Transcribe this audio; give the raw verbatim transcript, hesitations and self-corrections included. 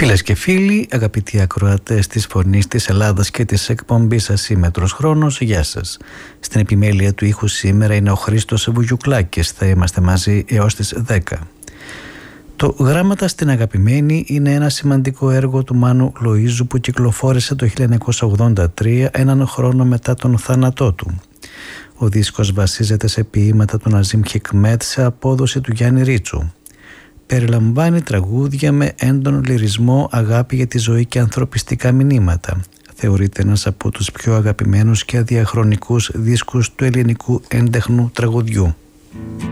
Φίλες και φίλοι, αγαπητοί ακροατές της Φωνής της Ελλάδας και της εκπομπής Ασύμετρος Χρόνος, γεια σας. Στην επιμέλεια του ήχου σήμερα είναι ο Χρήστος Βουγιουκλάκης. Θα είμαστε μαζί έως τις δέκα. Το «Γράμματα στην Αγαπημένη» είναι ένα σημαντικό έργο του Μάνου Λοΐζου που κυκλοφόρησε το χίλια εννιακόσια ογδόντα τρία, έναν χρόνο μετά τον θάνατό του. Ο δίσκος βασίζεται σε ποίηματα του Ναζίμ Χικμέτ σε απόδοση του Γιάννη Ρίτσου. Περιλαμβάνει τραγούδια με έντονο λυρισμό, αγάπη για τη ζωή και ανθρωπιστικά μηνύματα. Θεωρείται ένας από τους πιο αγαπημένους και αδιαχρονικούς δίσκους του ελληνικού έντεχνου τραγουδιού.